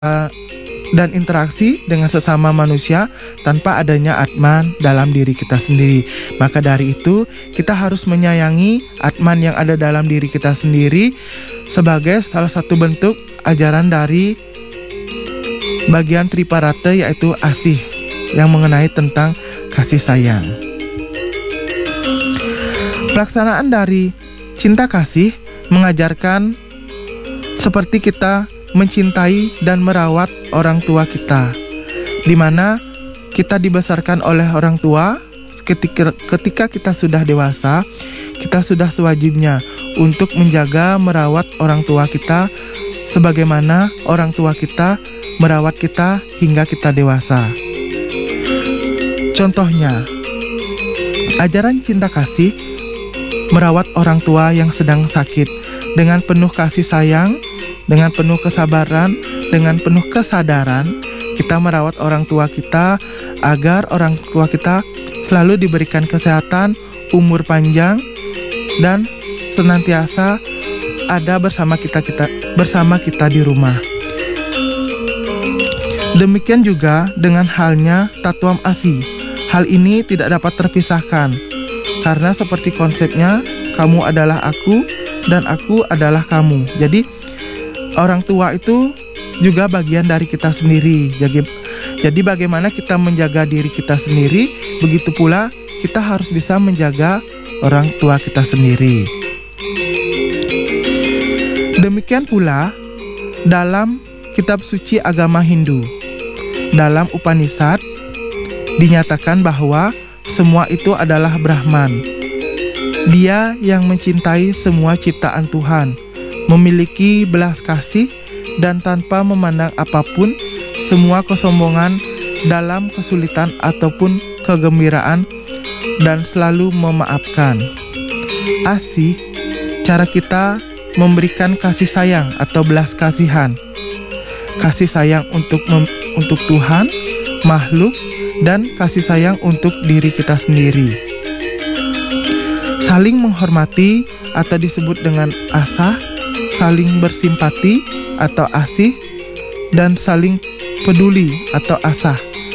dan interaksi dengan sesama manusia tanpa adanya Atman dalam diri kita sendiri. Maka dari itu, kita harus menyayangi Atman yang ada dalam diri kita sendiri sebagai salah satu bentuk ajaran dari bagian Triparata, yaitu asih, yang mengenai tentang kasih sayang. Pelaksanaan dari cinta kasih mengajarkan seperti kita mencintai dan merawat orang tua kita, di mana kita dibesarkan oleh orang tua. Ketika kita sudah dewasa, kita sudah sewajibnya untuk menjaga merawat orang tua kita sebagaimana orang tua kita merawat kita hingga kita dewasa. Contohnya, ajaran cinta kasih merawat orang tua yang sedang sakit dengan penuh kasih sayang, dengan penuh kesabaran, dengan penuh kesadaran. Kita merawat orang tua kita agar orang tua kita selalu diberikan kesehatan, umur panjang, dan senantiasa ada bersama kita di rumah. Demikian juga dengan halnya Tatuam Asih. Hal ini tidak dapat terpisahkan, karena seperti konsepnya, kamu adalah aku dan aku adalah kamu. Jadi orang tua itu juga bagian dari kita sendiri. Jadi bagaimana kita menjaga diri kita sendiri, begitu pula kita harus bisa menjaga orang tua kita sendiri. Demikian pula dalam kitab suci agama Hindu, dalam Upanishad dinyatakan bahwa semua itu adalah Brahman. Dia yang mencintai semua ciptaan Tuhan, memiliki belas kasih, dan tanpa memandang apapun, semua kesombongan dalam kesulitan ataupun kegembiraan, dan selalu memaafkan. Asih, cara kita memberikan kasih sayang atau belas kasihan. Kasih sayang untuk Tuhan, makhluk, dan kasih sayang untuk diri kita sendiri. Saling menghormati atau disebut dengan asah, saling bersimpati atau asih, dan saling peduli atau asah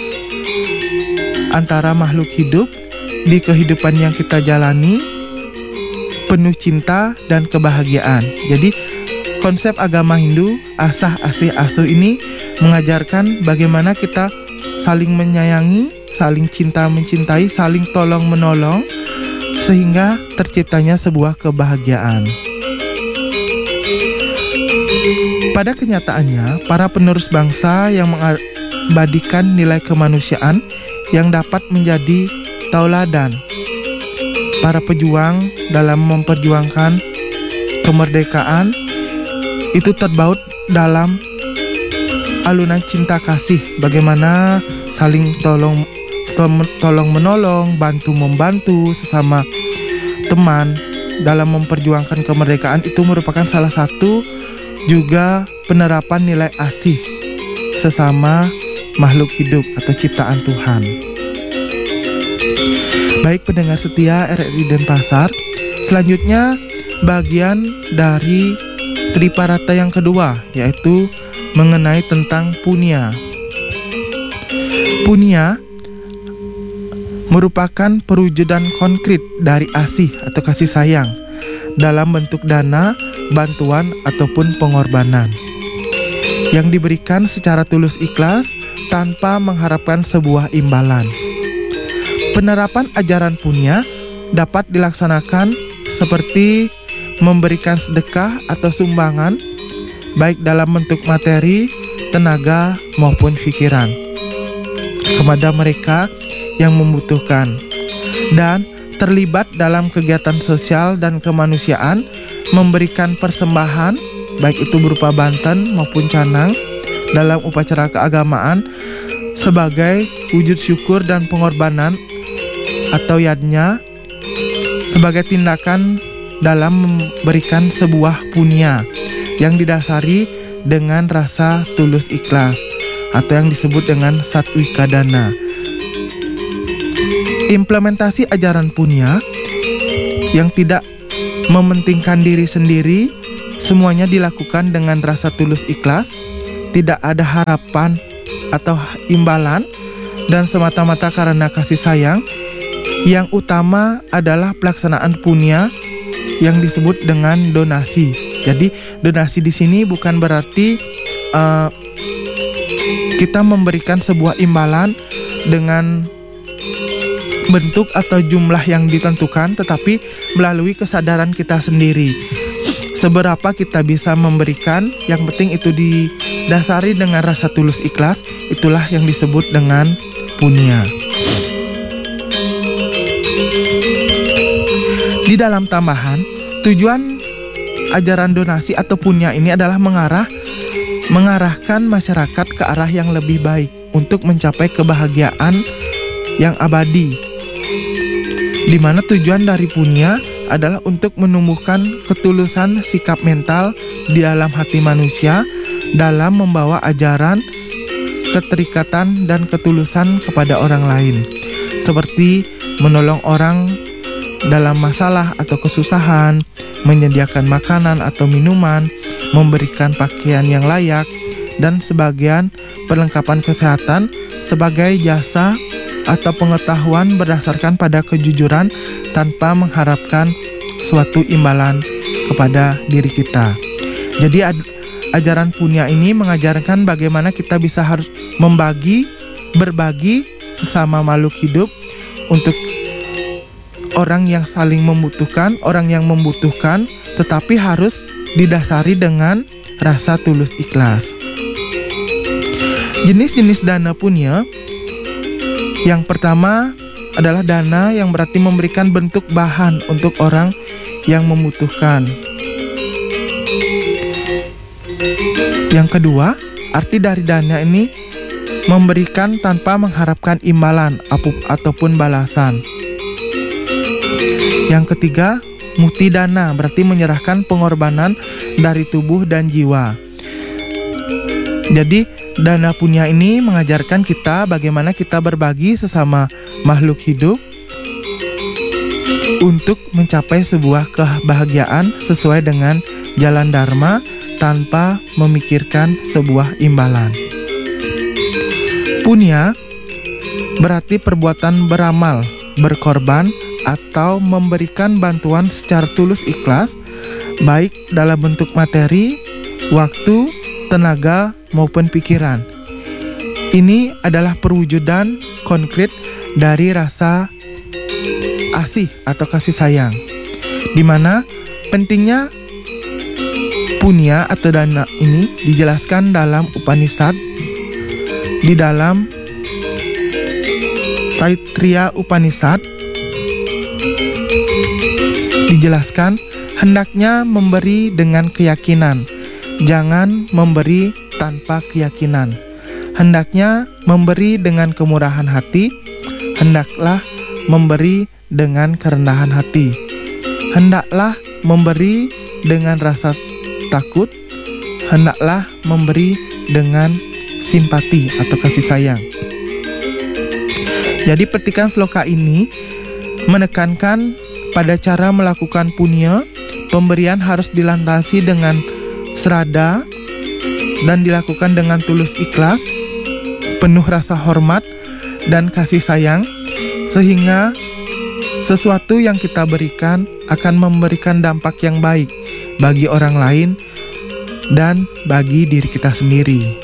antara makhluk hidup di kehidupan yang kita jalani, penuh cinta dan kebahagiaan. Jadi konsep agama Hindu, asah, asih, asuh ini mengajarkan bagaimana kita saling menyayangi, saling cinta mencintai, saling tolong menolong, sehingga terciptanya sebuah kebahagiaan. Pada kenyataannya, para penerus bangsa yang mengabadikan nilai kemanusiaan yang dapat menjadi tauladan. Para pejuang dalam memperjuangkan kemerdekaan itu terbaut dalam alunan cinta kasih, bagaimana saling tolong menolong, bantu membantu sesama teman dalam memperjuangkan kemerdekaan. Itu merupakan salah satu juga penerapan nilai asih sesama makhluk hidup atau ciptaan Tuhan. Baik pendengar setia RRI Denpasar, selanjutnya bagian dari Triparata yang kedua, yaitu mengenai tentang punya. Punya merupakan perwujudan konkret dari asih atau kasih sayang dalam bentuk dana, bantuan, ataupun pengorbanan yang diberikan secara tulus ikhlas tanpa mengharapkan sebuah imbalan. Penerapan ajaran punya dapat dilaksanakan seperti memberikan sedekah atau sumbangan, baik dalam bentuk materi, tenaga, maupun pikiran, kepada mereka yang membutuhkan, dan terlibat dalam kegiatan sosial dan kemanusiaan, memberikan persembahan, baik itu berupa banten maupun canang, dalam upacara keagamaan, sebagai wujud syukur dan pengorbanan atau yadnya, sebagai tindakan dalam memberikan sebuah punya yang didasari dengan rasa tulus ikhlas atau yang disebut dengan satwika dana. Implementasi ajaran punya yang tidak mementingkan diri sendiri, semuanya dilakukan dengan rasa tulus ikhlas, tidak ada harapan atau imbalan, dan semata-mata karena kasih sayang. Yang utama adalah pelaksanaan punya yang disebut dengan donasi. Jadi donasi di sini bukan berarti kita memberikan sebuah imbalan dengan bentuk atau jumlah yang ditentukan, tetapi melalui kesadaran kita sendiri. Seberapa kita bisa memberikan, yang penting itu didasari dengan rasa tulus ikhlas, itulah yang disebut dengan punya. Di dalam tambahan, tujuan ajaran donasi atau punya ini adalah mengarahkan masyarakat ke arah yang lebih baik untuk mencapai kebahagiaan yang abadi, di mana tujuan dari punya adalah untuk menumbuhkan ketulusan sikap mental di dalam hati manusia dalam membawa ajaran, keterikatan, dan ketulusan kepada orang lain, seperti menolong orang dalam masalah atau kesusahan, menyediakan makanan atau minuman, memberikan pakaian yang layak, dan sebagian perlengkapan kesehatan sebagai jasa atau pengetahuan berdasarkan pada kejujuran tanpa mengharapkan suatu imbalan kepada diri kita. Jadi ajaran punya ini mengajarkan bagaimana kita bisa harus berbagi sesama makhluk hidup untuk orang yang saling membutuhkan, orang yang membutuhkan, tetapi harus didasari dengan rasa tulus ikhlas. Jenis-jenis dana punya, yang pertama adalah dana yang berarti memberikan bentuk bahan untuk orang yang membutuhkan. Yang kedua, arti dari dana ini memberikan tanpa mengharapkan imbalan ataupun balasan. Yang ketiga, muti dana berarti menyerahkan pengorbanan dari tubuh dan jiwa. Jadi dana punya ini mengajarkan kita bagaimana kita berbagi sesama makhluk hidup untuk mencapai sebuah kebahagiaan sesuai dengan jalan dharma tanpa memikirkan sebuah imbalan. Punya berarti perbuatan beramal, berkorban, atau memberikan bantuan secara tulus ikhlas, baik dalam bentuk materi, waktu, tenaga, maupun pikiran. Ini adalah perwujudan konkret dari rasa asih atau kasih sayang, di mana pentingnya punya atau dana ini dijelaskan dalam Upanishad, di dalam Taittiriya Upanishad dijelaskan hendaknya memberi dengan keyakinan, jangan memberi tanpa keyakinan. Hendaknya memberi dengan kemurahan hati, hendaklah memberi dengan kerendahan hati. Hendaklah memberi dengan rasa takut, hendaklah memberi dengan simpati atau kasih sayang. Jadi petikan sloka ini menekankan pada cara melakukan punya, pemberian harus dilantasi dengan serada dan dilakukan dengan tulus ikhlas, penuh rasa hormat dan kasih sayang, sehingga sesuatu yang kita berikan akan memberikan dampak yang baik bagi orang lain dan bagi diri kita sendiri.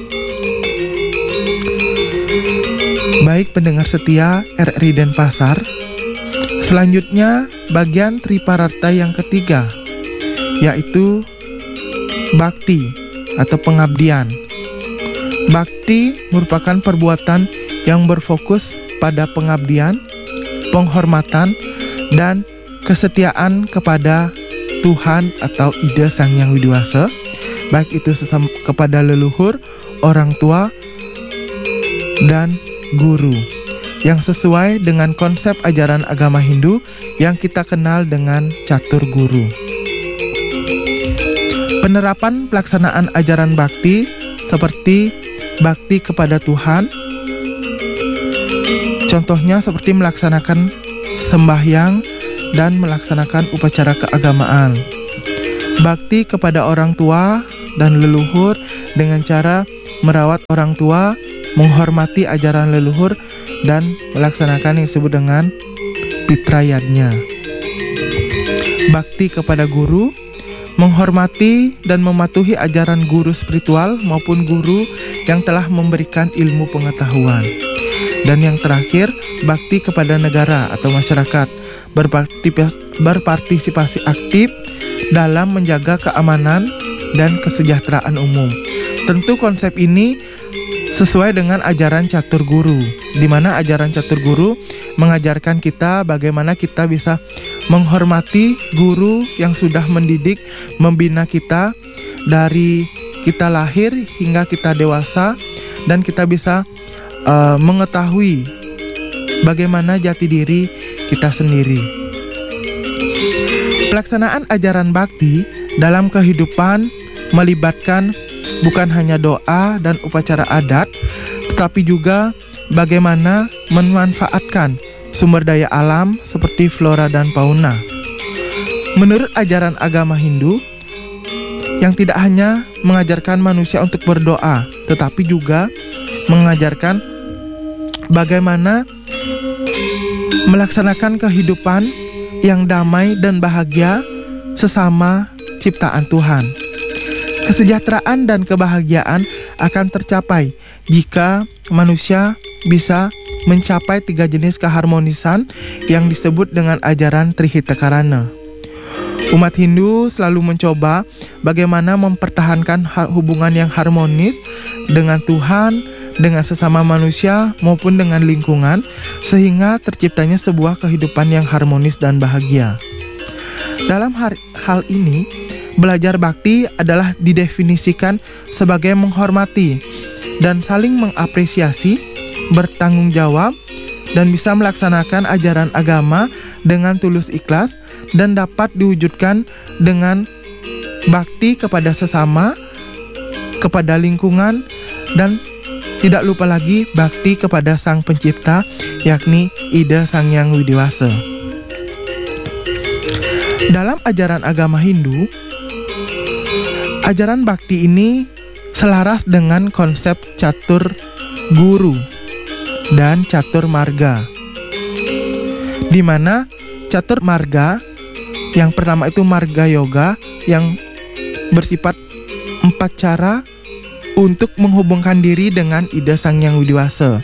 Baik pendengar setia RRI Denpasar, selanjutnya bagian Triparata yang ketiga, yaitu bakti atau pengabdian. Bakti merupakan perbuatan yang berfokus pada pengabdian, penghormatan, dan kesetiaan kepada Tuhan atau ide Sang Yang Widi Wasa, baik itu kepada leluhur, orang tua, dan guru, yang sesuai dengan konsep ajaran agama Hindu yang kita kenal dengan catur guru. Penerapan pelaksanaan ajaran bakti seperti bakti kepada Tuhan, contohnya seperti melaksanakan sembahyang dan melaksanakan upacara keagamaan. Bakti kepada orang tua dan leluhur dengan cara merawat orang tua, menghormati ajaran leluhur, dan melaksanakan yang disebut dengan pitrayadnya. Bakti kepada guru, menghormati dan mematuhi ajaran guru spiritual maupun guru yang telah memberikan ilmu pengetahuan. Dan yang terakhir, bakti kepada negara atau masyarakat, berpartisipasi aktif dalam menjaga keamanan dan kesejahteraan umum. Tentu konsep ini sesuai dengan ajaran catur guru, di mana ajaran catur guru mengajarkan kita bagaimana kita bisa menghormati guru yang sudah mendidik, membina kita dari kita lahir hingga kita dewasa, dan kita bisa mengetahui bagaimana jati diri kita sendiri. Pelaksanaan ajaran bakti dalam kehidupan melibatkan bukan hanya doa dan upacara adat, tetapi juga bagaimana memanfaatkan sumber daya alam seperti flora dan fauna. Menurut ajaran agama Hindu, yang tidak hanya mengajarkan manusia untuk berdoa, tetapi juga mengajarkan bagaimana melaksanakan kehidupan yang damai dan bahagia sesama ciptaan Tuhan. Kesejahteraan dan kebahagiaan akan tercapai jika manusia bisa mencapai 3 jenis keharmonisan yang disebut dengan ajaran Trihitakarana. Umat Hindu selalu mencoba bagaimana mempertahankan hubungan yang harmonis dengan Tuhan, dengan sesama manusia maupun dengan lingkungan, sehingga terciptanya sebuah kehidupan yang harmonis dan bahagia. Dalam hal ini, belajar bakti adalah didefinisikan sebagai menghormati dan saling mengapresiasi, bertanggung jawab, dan bisa melaksanakan ajaran agama dengan tulus ikhlas dan dapat diwujudkan dengan bakti kepada sesama, kepada lingkungan, dan tidak lupa lagi bakti kepada Sang Pencipta, yakni Ida Sang Hyang Widiwasa. Dalam ajaran agama Hindu, ajaran bakti ini selaras dengan konsep catur guru dan catur marga, di mana catur marga yang pertama itu marga yoga yang bersifat 4 cara untuk menghubungkan diri dengan Ida Sang Hyang Widiwasa.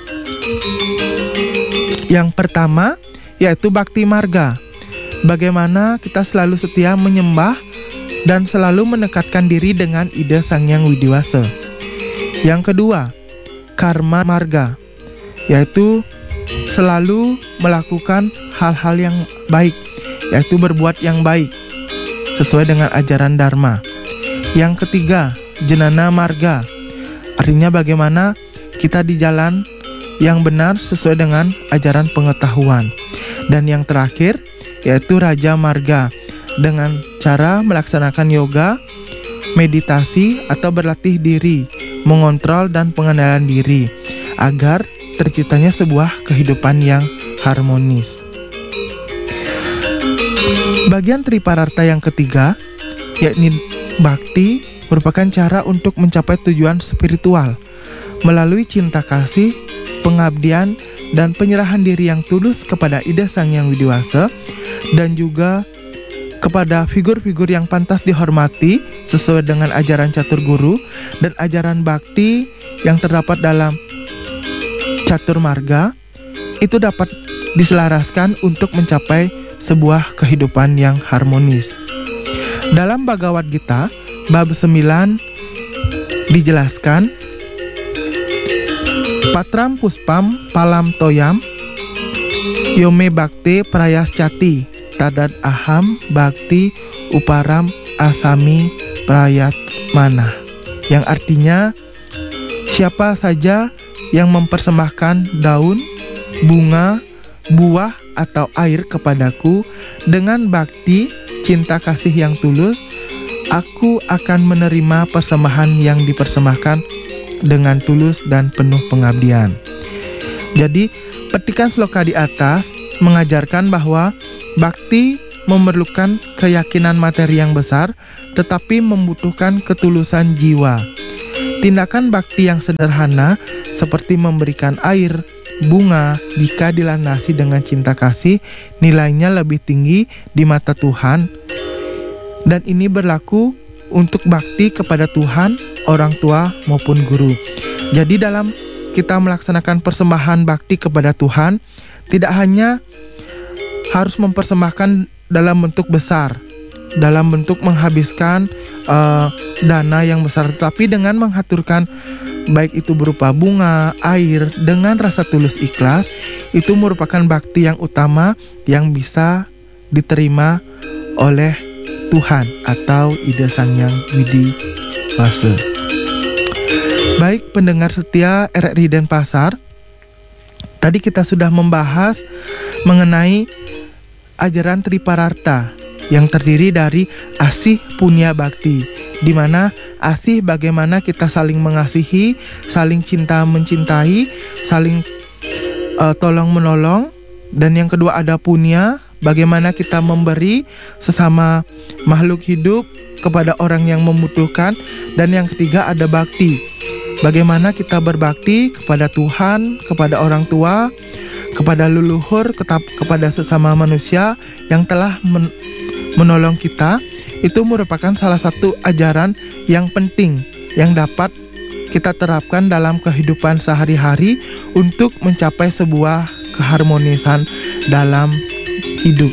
Yang pertama yaitu bakti marga, bagaimana kita selalu setia menyembah dan selalu mendekatkan diri dengan Ida Sang Hyang Widiwasa. Yang kedua, karma marga, yaitu selalu melakukan hal-hal yang baik, yaitu berbuat yang baik sesuai dengan ajaran Dharma. Yang ketiga, jenana marga, artinya bagaimana kita di jalan yang benar sesuai dengan ajaran pengetahuan. Dan yang terakhir yaitu raja marga, dengan cara melaksanakan yoga, meditasi, atau berlatih diri, mengontrol dan pengendalian diri agar terciptanya sebuah kehidupan yang harmonis. Bagian Tripararta yang ketiga, yakni bakti, merupakan cara untuk mencapai tujuan spiritual melalui cinta kasih, pengabdian, dan penyerahan diri yang tulus kepada Ida Sang Hyang Widiwasa, dan juga kepada figur-figur yang pantas dihormati sesuai dengan ajaran catur guru dan ajaran bakti yang terdapat dalam catur marga, itu dapat diselaraskan untuk mencapai sebuah kehidupan yang harmonis. Dalam Bhagavad Gita bab 9 dijelaskan, Patram puspam palam toyam yome bakti prayaschati tadad aham bakti uparam asami prayatmana, yang artinya siapa saja yang mempersembahkan daun, bunga, buah, atau air kepadaku dengan bakti cinta kasih yang tulus, aku akan menerima persembahan yang dipersembahkan dengan tulus dan penuh pengabdian. Jadi, petikan sloka di atas mengajarkan bahwa bakti memerlukan keyakinan materi yang besar, tetapi membutuhkan ketulusan jiwa. Tindakan bakti yang sederhana seperti memberikan air, bunga, jika dilandasi dengan cinta kasih, nilainya lebih tinggi di mata Tuhan. Dan ini berlaku untuk bakti kepada Tuhan, orang tua maupun guru. Jadi dalam kita melaksanakan persembahan bakti kepada Tuhan, tidak hanya harus mempersembahkan dalam bentuk besar, dalam bentuk menghabiskan dana yang besar, tetapi dengan menghaturkan baik itu berupa bunga, air, dengan rasa tulus ikhlas, itu merupakan bakti yang utama yang bisa diterima oleh Tuhan atau Ida Sang Hyang Widi Wase. Baik pendengar setia RRI Denpasar, tadi kita sudah membahas mengenai ajaran Tripararta yang terdiri dari asih, punya, bakti, di mana asih bagaimana kita saling mengasihi, saling cinta mencintai, saling tolong menolong, dan yang kedua ada punya, bagaimana kita memberi sesama makhluk hidup kepada orang yang membutuhkan, dan yang ketiga ada bakti, bagaimana kita berbakti kepada Tuhan, kepada orang tua, kepada leluhur, kepada sesama manusia yang telah menolong kita. Itu merupakan salah satu ajaran yang penting yang dapat kita terapkan dalam kehidupan sehari-hari untuk mencapai sebuah keharmonisan dalam hidup.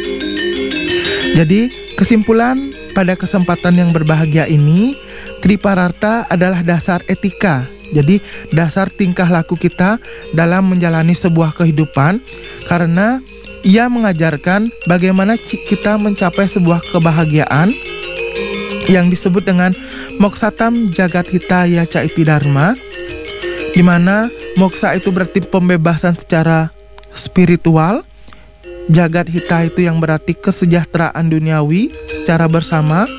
Jadi kesimpulan pada kesempatan yang berbahagia ini, Tripararta adalah dasar etika. Jadi dasar tingkah laku kita dalam menjalani sebuah kehidupan, karena ia mengajarkan bagaimana kita mencapai sebuah kebahagiaan yang disebut dengan Moksatam Jagat Hitaya Caiti Dharma, di mana moksa itu berarti pembebasan secara spiritual, Jagat Hita itu yang berarti kesejahteraan duniawi secara bersama.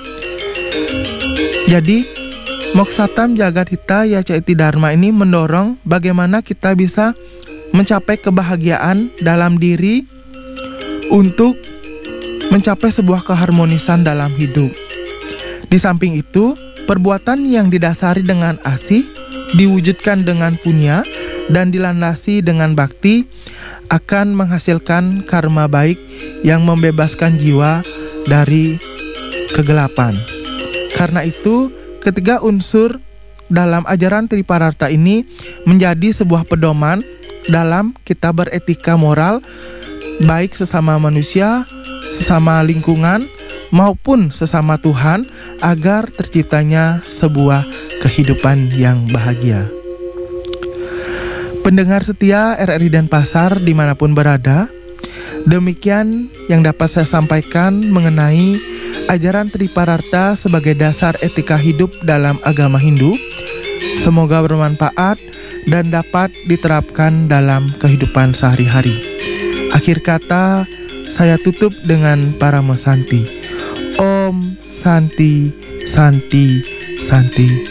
Jadi Moksatam Jagat Hitaya Caiti Dharma ini mendorong bagaimana kita bisa mencapai kebahagiaan dalam diri untuk mencapai sebuah keharmonisan dalam hidup. Di samping itu, perbuatan yang didasari dengan asih, diwujudkan dengan punya, dan dilandasi dengan bakti akan menghasilkan karma baik yang membebaskan jiwa dari kegelapan. Karena itu, ketiga unsur dalam ajaran Tripararta ini menjadi sebuah pedoman dalam kita beretika moral, baik sesama manusia, sesama lingkungan, maupun sesama Tuhan, agar terciptanya sebuah kehidupan yang bahagia. Pendengar setia RRI Denpasar dimanapun berada, demikian yang dapat saya sampaikan mengenai ajaran Tripararta sebagai dasar etika hidup dalam agama Hindu. Semoga bermanfaat dan dapat diterapkan dalam kehidupan sehari-hari. Akhir kata, saya tutup dengan Parama Santi. Om Santi, Santi, Santi.